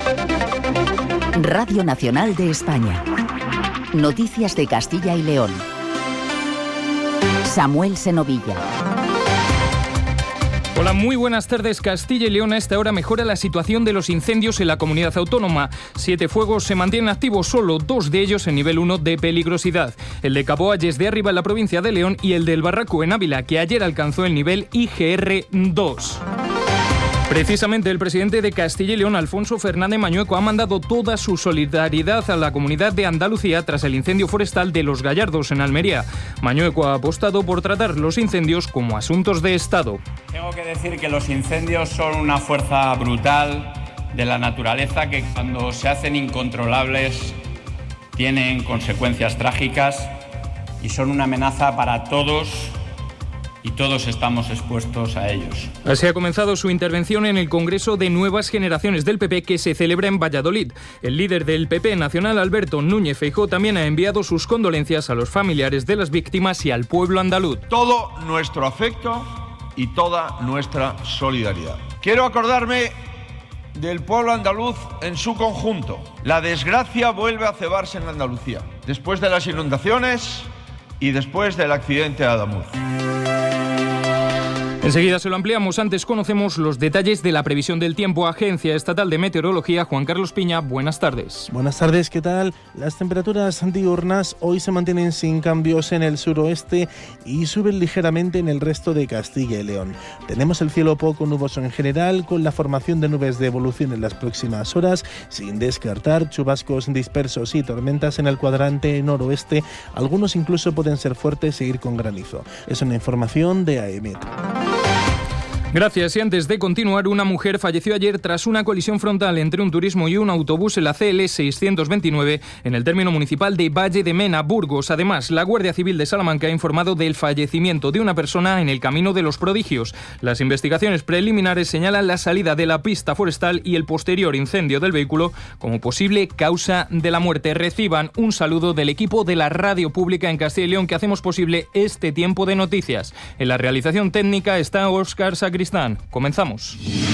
Radio Nacional de España. Noticias de Castilla y León. Samuel Senovilla. Hola, muy buenas tardes. Castilla y León a esta hora mejora la situación de los incendios en la comunidad autónoma. 7 fuegos se mantienen activos, solo 2 de ellos en nivel 1 de peligrosidad. El de Caboalles de Arriba en la provincia de León y el del Barraco en Ávila, que ayer alcanzó el nivel IGR 2. Precisamente el presidente de Castilla y León, Alfonso Fernández Mañueco, ha mandado toda su solidaridad a la comunidad de Andalucía tras el incendio forestal de Los Gallardos en Almería. Mañueco ha apostado por tratar los incendios como asuntos de Estado. Tengo que decir que los incendios son una fuerza brutal de la naturaleza que cuando se hacen incontrolables tienen consecuencias trágicas y son una amenaza para todos. Y todos estamos expuestos a ellos. Así ha comenzado su intervención en el Congreso de Nuevas Generaciones del PP que se celebra en Valladolid. El líder del PP nacional, Alberto Núñez Feijóo, también ha enviado sus condolencias a los familiares de las víctimas y al pueblo andaluz. Todo nuestro afecto y toda nuestra solidaridad. Quiero acordarme del pueblo andaluz en su conjunto. La desgracia vuelve a cebarse en Andalucía, después de las inundaciones y después del accidente de Adamuz. Enseguida se lo ampliamos. Antes conocemos los detalles de la previsión del tiempo. Agencia Estatal de Meteorología, Juan Carlos Piña, buenas tardes. Buenas tardes, ¿qué tal? Las temperaturas diurnas hoy se mantienen sin cambios en el suroeste y suben ligeramente en el resto de Castilla y León. Tenemos el cielo poco nuboso en general, con la formación de nubes de evolución en las próximas horas, sin descartar chubascos dispersos y tormentas en el cuadrante noroeste. Algunos incluso pueden ser fuertes e ir con granizo. Es una información de AEMET. Gracias. Y antes de continuar, una mujer falleció ayer tras una colisión frontal entre un turismo y un autobús en la CL 629 en el término municipal de Valle de Mena, Burgos. Además, la Guardia Civil de Salamanca ha informado del fallecimiento de una persona en el Camino de los Prodigios. Las investigaciones preliminares señalan la salida de la pista forestal y el posterior incendio del vehículo como posible causa de la muerte. Reciban un saludo del equipo de la Radio Pública en Castilla y León que hacemos posible este tiempo de noticias. En la realización técnica está Óscar Sacristán. Comenzamos.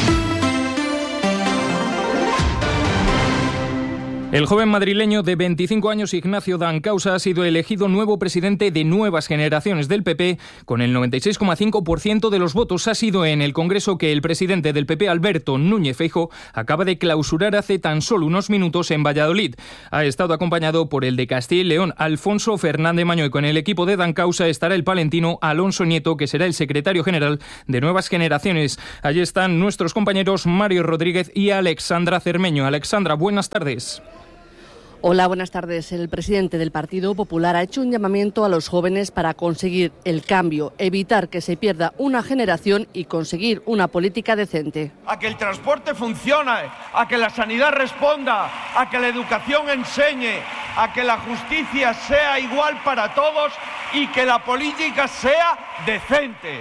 El joven madrileño de 25 años, Ignacio Dancausa, ha sido elegido nuevo presidente de Nuevas Generaciones del PP con el 96,5% de los votos. Ha sido en el Congreso que el presidente del PP, Alberto Núñez Feijóo, acaba de clausurar hace tan solo unos minutos en Valladolid. Ha estado acompañado por el de Castilla y León, Alfonso Fernández Mañueco. En el equipo de Dancausa estará el palentino Alonso Nieto, que será el secretario general de Nuevas Generaciones. Allí están nuestros compañeros Mario Rodríguez y Alexandra Cermeño. Alexandra, buenas tardes. Hola, buenas tardes. El presidente del Partido Popular ha hecho un llamamiento a los jóvenes para conseguir el cambio, evitar que se pierda una generación y conseguir una política decente. A que el transporte funcione, a que la sanidad responda, a que la educación enseñe, a que la justicia sea igual para todos y que la política sea decente.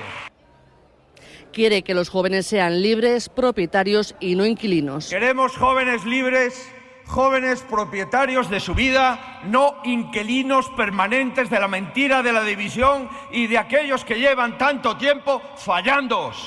Quiere que los jóvenes sean libres, propietarios y no inquilinos. Queremos jóvenes libres, jóvenes propietarios de su vida, no inquilinos permanentes de la mentira, de la división y de aquellos que llevan tanto tiempo fallándoos.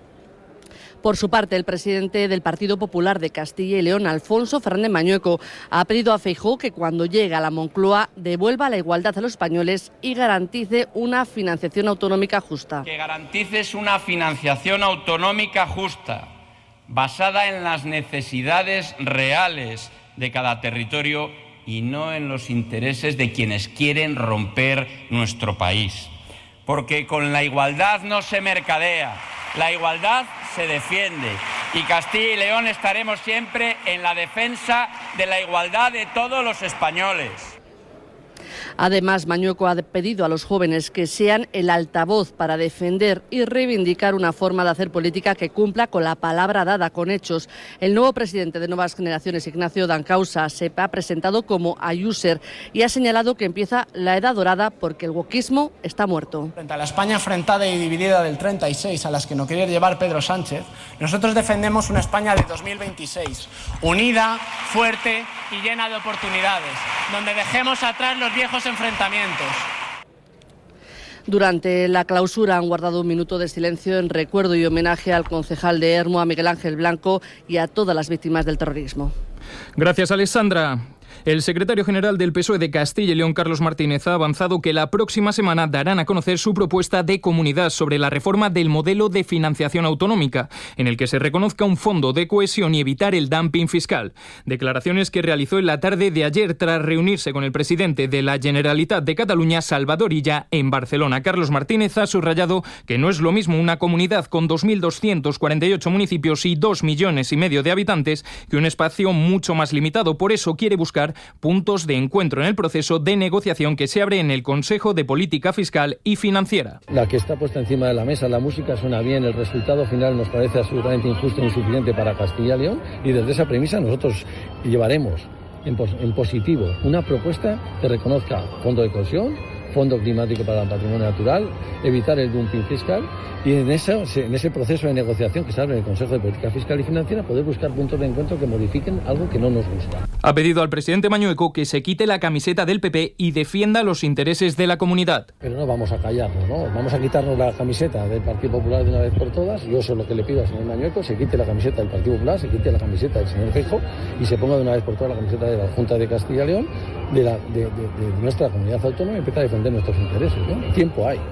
Por su parte, el presidente del Partido Popular de Castilla y León, Alfonso Fernández Mañueco, ha pedido a Feijóo que cuando llegue a la Moncloa devuelva la igualdad a los españoles y garantice una financiación autonómica justa. Que garantices una financiación autonómica justa, basada en las necesidades reales de cada territorio y no en los intereses de quienes quieren romper nuestro país. Porque con la igualdad no se mercadea, la igualdad se defiende y Castilla y León estaremos siempre en la defensa de la igualdad de todos los españoles. Además, Mañueco ha pedido a los jóvenes que sean el altavoz para defender y reivindicar una forma de hacer política que cumpla con la palabra dada, con hechos. El nuevo presidente de Nuevas Generaciones, Ignacio Dancausa, se ha presentado como ayuser y ha señalado que empieza la edad dorada porque el wokismo está muerto. Frente a la España enfrentada y dividida del 36 a las que no quiere llevar Pedro Sánchez, nosotros defendemos una España de 2026, unida, fuerte y llena de oportunidades, donde dejemos atrás los viejos enfrentamientos. Durante la clausura han guardado un minuto de silencio en recuerdo y homenaje al concejal de Ermua, Miguel Ángel Blanco, y a todas las víctimas del terrorismo. Gracias, Alessandra. El secretario general del PSOE de Castilla y León, Carlos Martínez, ha avanzado que la próxima semana darán a conocer su propuesta de comunidad sobre la reforma del modelo de financiación autonómica, en el que se reconozca un fondo de cohesión y evitar el dumping fiscal. Declaraciones que realizó en la tarde de ayer tras reunirse con el presidente de la Generalitat de Cataluña, Salvador Illa, en Barcelona. Carlos Martínez ha subrayado que no es lo mismo una comunidad con 2.248 municipios y 2,5 millones de habitantes que un espacio mucho más limitado. Por eso quiere buscar puntos de encuentro en el proceso de negociación que se abre en el Consejo de Política Fiscal y Financiera. La que está puesta encima de la mesa, la música suena bien, el resultado final nos parece absolutamente injusto e insuficiente para Castilla y León, y desde esa premisa nosotros llevaremos en positivo una propuesta que reconozca fondo de cohesión, fondo climático para el patrimonio natural, evitar el dumping fiscal, y en ese proceso de negociación que se abre en el Consejo de Política Fiscal y Financiera poder buscar puntos de encuentro que modifiquen algo que no nos gusta. Ha pedido al presidente Mañueco que se quite la camiseta del PP y defienda los intereses de la comunidad. Pero no vamos a callarnos, ¿no? Vamos a quitarnos la camiseta del Partido Popular de una vez por todas. Yo eso es lo que le pido al señor Mañueco, se quite la camiseta del Partido Popular, se quite la camiseta del señor Feijóo y se ponga de una vez por todas la camiseta de la Junta de Castilla y León, de nuestra comunidad autónoma, y empieza a defender nuestros intereses, ¿no? Tiempo hay.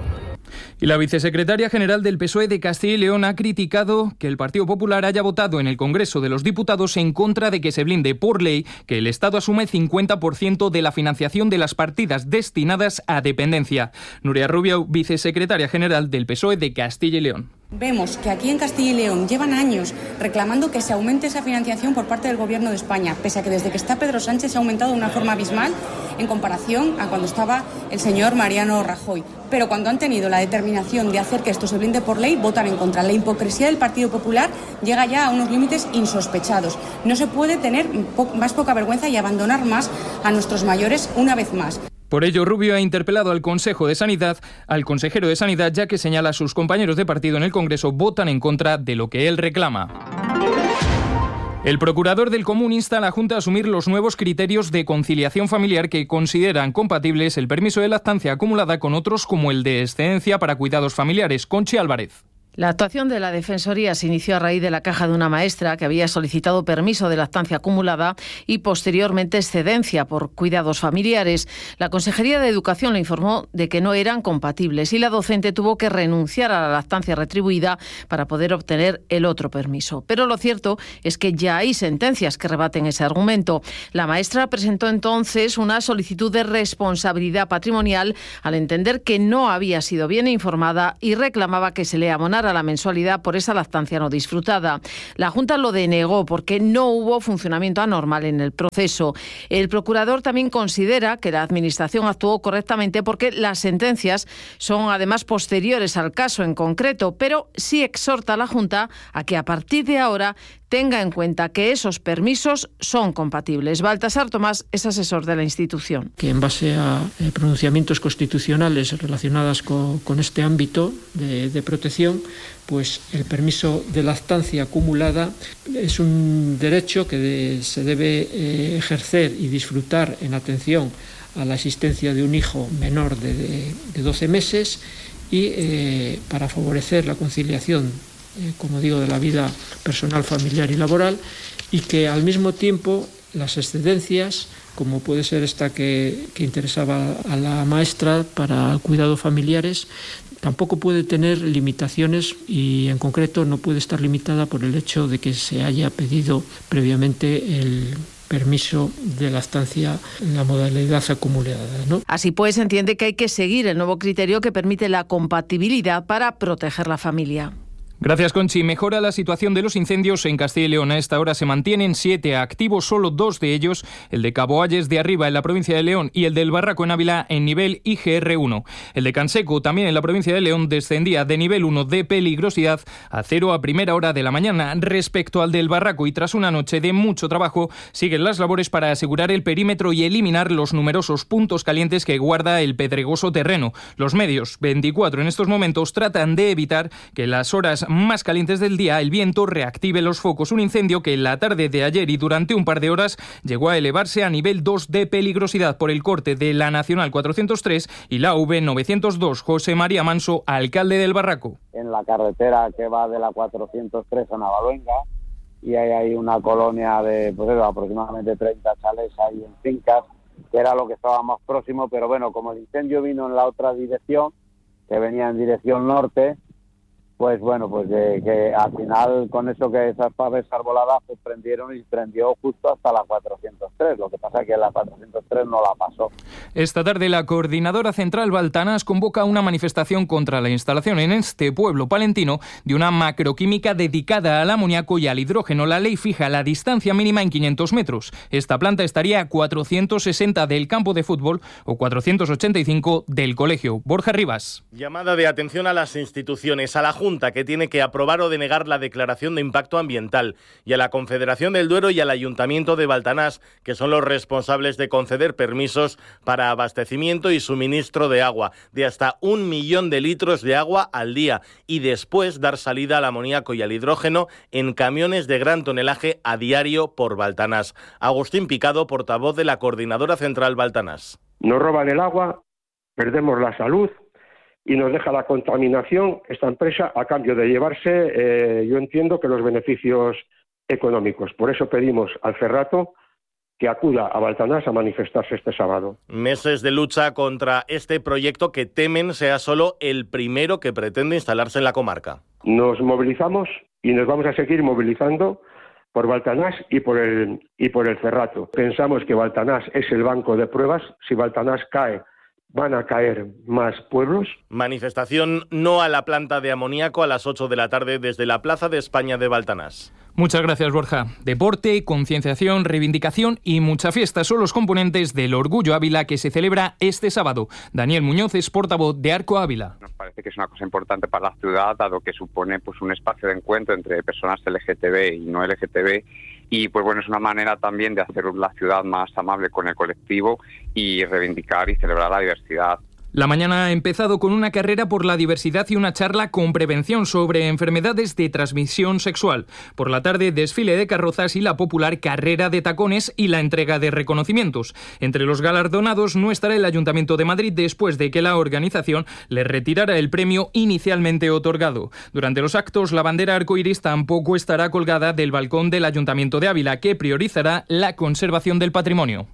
Y la vicesecretaria general del PSOE de Castilla y León ha criticado que el Partido Popular haya votado en el Congreso de los Diputados en contra de que se blinde por ley que el Estado asume 50% de la financiación de las partidas destinadas a dependencia. Nuria Rubio, vicesecretaria general del PSOE de Castilla y León. Vemos que aquí en Castilla y León llevan años reclamando que se aumente esa financiación por parte del Gobierno de España, pese a que desde que está Pedro Sánchez se ha aumentado de una forma abismal en comparación a cuando estaba el señor Mariano Rajoy. Pero cuando han tenido la determinación de hacer que esto se blinde por ley, votan en contra. La hipocresía del Partido Popular llega ya a unos límites insospechados. No se puede tener más poca vergüenza y abandonar más a nuestros mayores una vez más. Por ello, Rubio ha interpelado al consejero de Sanidad, ya que señala a sus compañeros de partido en el Congreso votan en contra de lo que él reclama. El procurador del Común insta a la Junta a asumir los nuevos criterios de conciliación familiar que consideran compatibles el permiso de lactancia acumulada con otros como el de excedencia para cuidados familiares. Conchi Álvarez. La actuación de la Defensoría se inició a raíz de la queja de una maestra que había solicitado permiso de lactancia acumulada y posteriormente excedencia por cuidados familiares. La Consejería de Educación le informó de que no eran compatibles y la docente tuvo que renunciar a la lactancia retribuida para poder obtener el otro permiso. Pero lo cierto es que ya hay sentencias que rebaten ese argumento. La maestra presentó entonces una solicitud de responsabilidad patrimonial al entender que no había sido bien informada y reclamaba que se le abonara a la mensualidad por esa lactancia no disfrutada. La Junta lo denegó porque no hubo funcionamiento anormal en el proceso. El procurador también considera que la Administración actuó correctamente porque las sentencias son además posteriores al caso en concreto, pero sí exhorta a la Junta a que a partir de ahora tenga en cuenta que esos permisos son compatibles. Baltasar Tomás es asesor de la institución. Que en base a pronunciamientos constitucionales relacionados con este ámbito de protección, pues el permiso de lactancia acumulada es un derecho que se debe ejercer y disfrutar en atención a la existencia de un hijo menor de 12 meses y para favorecer la conciliación como digo, de la vida personal, familiar y laboral, y que al mismo tiempo las excedencias, como puede ser esta que interesaba a la maestra para cuidados familiares, tampoco puede tener limitaciones y en concreto no puede estar limitada por el hecho de que se haya pedido previamente el permiso de lactancia en la modalidad acumulada, ¿no? Así pues, entiende que hay que seguir el nuevo criterio que permite la compatibilidad para proteger la familia. Gracias, Conchi. Mejora la situación de los incendios en Castilla y León. A esta hora se mantienen 7 activos, solo 2 de ellos, el de Caboalles de Arriba en la provincia de León y el del Barraco en Ávila en nivel IGR1. El de Canseco, también en la provincia de León, descendía de nivel 1 de peligrosidad a 0 a primera hora de la mañana. Respecto al del Barraco, y tras una noche de mucho trabajo, siguen las labores para asegurar el perímetro y eliminar los numerosos puntos calientes que guarda el pedregoso terreno. Los medios 24 en estos momentos tratan de evitar que las horas más calientes del día el viento reactive los focos. Un incendio que en la tarde de ayer y durante un par de horas llegó a elevarse a nivel 2 de peligrosidad por el corte de la Nacional 403 y la V902. José María Manso, alcalde del Barraco. En la carretera que va de la 403 a Navaluenga, y hay una colonia de pues eso, aproximadamente 30 chalés ahí en fincas, que era lo que estaba más próximo, pero bueno, como el incendio vino en la otra dirección, que venía en dirección norte, pues bueno, pues que al final con eso que esas paves arboladas pues prendieron y prendió justo hasta la 403, lo que pasa es que la 403 no la pasó. Esta tarde la Coordinadora Central Baltanás convoca una manifestación contra la instalación en este pueblo palentino de una macroquímica dedicada al amoníaco y al hidrógeno. La ley fija la distancia mínima en 500 metros. Esta planta estaría a 460 del campo de fútbol o 485 del colegio. Borja Rivas. Llamada de atención a las instituciones, a la Junta, que tiene que aprobar o denegar la declaración de impacto ambiental, y a la Confederación del Duero y al Ayuntamiento de Baltanás, que son los responsables de conceder permisos para abastecimiento y suministro de agua, de hasta 1 millón de litros de agua al día, y después dar salida al amoníaco y al hidrógeno en camiones de gran tonelaje a diario por Baltanás. Agustín Picado, portavoz de la Coordinadora Central Baltanás. Nos roban el agua, perdemos la salud y nos deja la contaminación esta empresa a cambio de llevarse, yo entiendo que los beneficios económicos. Por eso pedimos al Cerrato que acuda a Baltanás a manifestarse este sábado. Meses de lucha contra este proyecto que temen sea solo el primero que pretende instalarse en la comarca. Nos movilizamos y nos vamos a seguir movilizando por Baltanás y por el Cerrato. Pensamos que Baltanás es el banco de pruebas. Si Baltanás cae, van a caer más pueblos. Manifestación no a la planta de amoníaco a las 8 de la tarde desde la Plaza de España de Baltanás. Muchas gracias, Borja. Deporte, concienciación, reivindicación y mucha fiesta son los componentes del Orgullo Ávila que se celebra este sábado. Daniel Muñoz es portavoz de Arco Ávila. Nos parece que es una cosa importante para la ciudad, dado que supone pues un espacio de encuentro entre personas LGTB y no LGTB. Y pues bueno, es una manera también de hacer la ciudad más amable con el colectivo y reivindicar y celebrar la diversidad. La mañana ha empezado con una carrera por la diversidad y una charla con prevención sobre enfermedades de transmisión sexual. Por la tarde, desfile de carrozas y la popular carrera de tacones y la entrega de reconocimientos. Entre los galardonados no estará el Ayuntamiento de Madrid después de que la organización le retirara el premio inicialmente otorgado. Durante los actos, la bandera arcoiris tampoco estará colgada del balcón del Ayuntamiento de Ávila, que priorizará la conservación del patrimonio.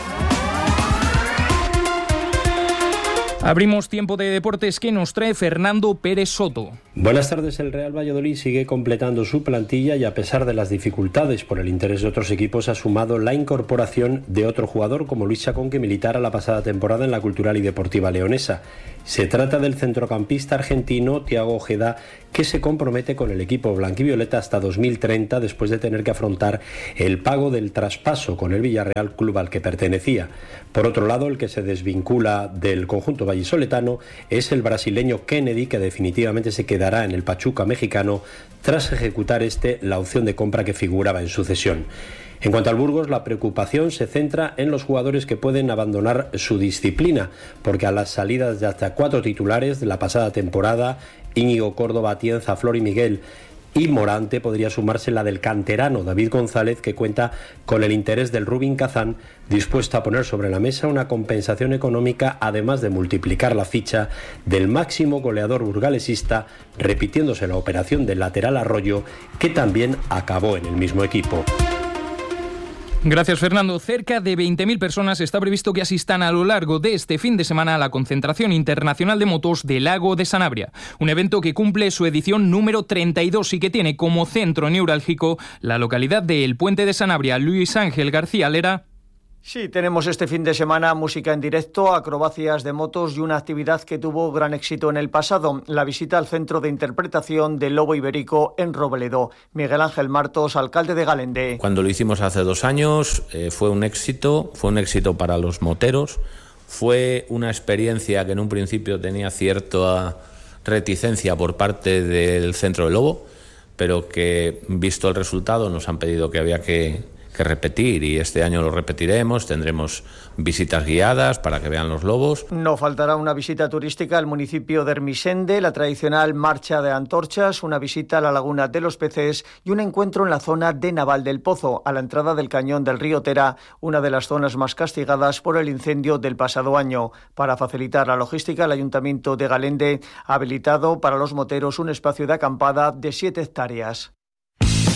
Abrimos tiempo de deportes que nos trae Fernando Pérez Soto. Buenas tardes. El Real Valladolid sigue completando su plantilla y a pesar de las dificultades por el interés de otros equipos ha sumado la incorporación de otro jugador como Luis Chacón, que militara la pasada temporada en la Cultural y Deportiva Leonesa. Se trata del centrocampista argentino Thiago Ojeda, que se compromete con el equipo blanquivioleta hasta 2030 después de tener que afrontar el pago del traspaso con el Villarreal, club al que pertenecía. Por otro lado, el que se desvincula del conjunto vallisoletano es el brasileño Kennedy, que definitivamente se quedará en el Pachuca mexicano tras ejecutar la opción de compra que figuraba en su cesión. En cuanto al Burgos, la preocupación se centra en los jugadores que pueden abandonar su disciplina, porque a las salidas de hasta 4 titulares de la pasada temporada, Íñigo, Córdoba, Atienza, Flor y Miguel y Morante, podría sumarse la del canterano David González, que cuenta con el interés del Rubin Kazán, dispuesto a poner sobre la mesa una compensación económica, además de multiplicar la ficha del máximo goleador burgalesista, repitiéndose la operación del lateral Arroyo, que también acabó en el mismo equipo. Gracias, Fernando. Cerca de 20.000 personas está previsto que asistan a lo largo de este fin de semana a la concentración internacional de motos del Lago de Sanabria, un evento que cumple su edición número 32 y que tiene como centro neurálgico la localidad de El Puente de Sanabria. Luis Ángel García Lera. Sí, tenemos este fin de semana música en directo, acrobacias de motos y una actividad que tuvo gran éxito en el pasado, la visita al Centro de Interpretación del Lobo Ibérico en Robledo. Miguel Ángel Martos, alcalde de Galende. Cuando lo hicimos hace 2 años fue un éxito para los moteros, fue una experiencia que en un principio tenía cierta reticencia por parte del Centro del Lobo, pero que visto el resultado nos han pedido que había que repetir, y este año lo repetiremos. Tendremos visitas guiadas para que vean los lobos. No faltará una visita turística al municipio de Ermisende, la tradicional marcha de antorchas, una visita a la Laguna de los Peces y un encuentro en la zona de Naval del Pozo, a la entrada del cañón del río Tera, una de las zonas más castigadas por el incendio del pasado año. Para facilitar la logística, el Ayuntamiento de Galende ha habilitado para los moteros un espacio de acampada de 7 hectáreas.